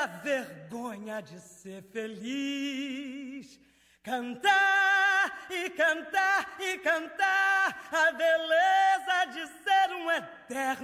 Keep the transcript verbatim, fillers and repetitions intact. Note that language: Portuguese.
a vergonha de ser feliz. Cantar e cantar e cantar a beleza de ser um eterno